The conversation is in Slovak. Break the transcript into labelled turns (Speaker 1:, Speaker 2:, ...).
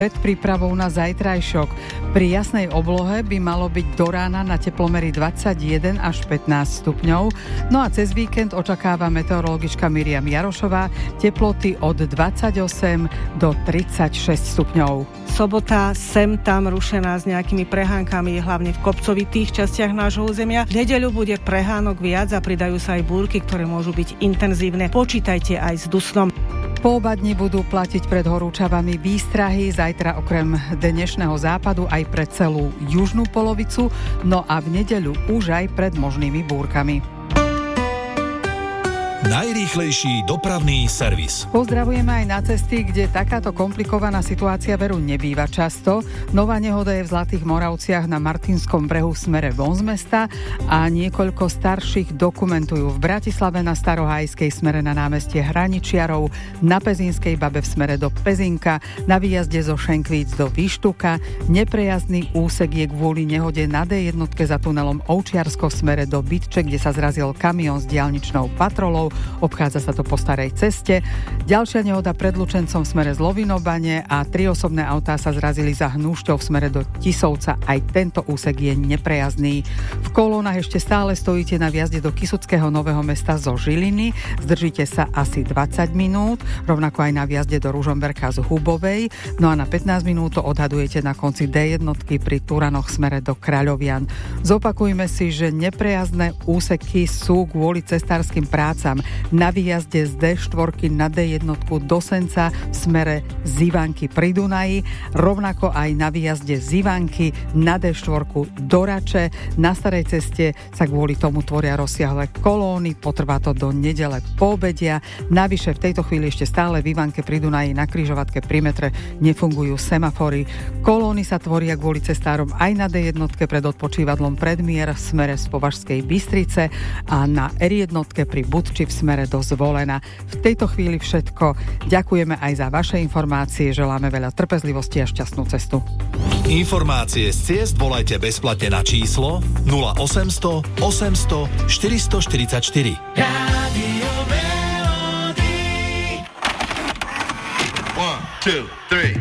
Speaker 1: Pred prípravou na zajtrajšok. Pri jasnej oblohe by malo byť do rána na teplomery 21 až 15 stupňov. No a cez víkend očakáva meteorologička Miriam Jarošová teploty od 28 do 36 stupňov.
Speaker 2: Sobota sem tam rušená s nejakými prehánkami, hlavne v kopcovitých častiach nášho územia. V nedeľu bude prehánok viac a pridajú sa aj búrky, ktoré môžu byť intenzívne. Počítajte aj s dusnom.
Speaker 1: Po obadni budú platiť pred horúčavami výstrahy, zajtra okrem dnešného západu aj pre celú južnú polovicu, no a v nedeľu už aj pred možnými búrkami.
Speaker 3: Najrýchlejší dopravný servis.
Speaker 1: Pozdravujeme aj na cesty, kde takáto komplikovaná situácia veru nebýva často. Nová nehoda je v Zlatých Moravciach na Martinskom brehu v smere von z mesta a niekoľko starších dokumentujú v Bratislave na Starohájskej smere na námestie Hraničiarov, na Pezínskej Babe v smere do Pezinka, na výjazde zo Šenkvíc do Výštuka. Neprejazdný úsek je kvôli nehode na D1 za tunelom Ovčiarsko v smere do Bytče, kde sa zrazil kamión s diaľničnou patrolou. Obchádza sa to po starej ceste. Ďalšia nehoda pred Lučencom v smere z Lovinobane a 3 osobné autá sa zrazili za Hnúšťou v smere do Tisovca. Aj tento úsek je neprejazdný. V kolónach ešte stále stojíte na výjazde do Kysuckého Nového Mesta zo Žiliny. Zdržíte sa asi 20 minút, rovnako aj na výjazde do Ružomberka z Hubovej. No a na 15 minút to odhadujete na konci D1 pri Turanoch v smere do Kráľovian. Zopakujme si, že neprejazdné úseky sú kvôli cestárskym prácam na výjazde z D4 na D1 do Senca v smere z Ivanky pri Dunaji, rovnako aj na výjazde z Ivanky na D4 do Rače. Na starej ceste sa kvôli tomu tvoria rozsiahle kolóny, potrvá to do nedele poobedia. Navyše v tejto chvíli ešte stále v Ivanke pri Dunaji na križovatke pri metre nefungujú semafory. Kolóny sa tvoria kvôli cestárom aj na D1 pred odpočívadlom Predmier v smere z Považskej Bystrice a na R1 pri Budči v smere do Zvolena. V tejto chvíli všetko. Ďakujeme aj za vaše informácie, želáme veľa trpezlivosti a šťastnú cestu.
Speaker 3: Informácie z ciest volajte bezplatne na číslo 0800 800 444.
Speaker 4: Radio Melody. 1, 2, 3